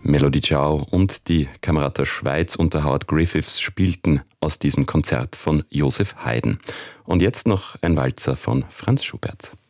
Melody Ciao und die Kamerata Schweiz unter Howard Griffiths spielten aus diesem Konzert von Joseph Haydn. Und jetzt noch ein Walzer von Franz Schubert.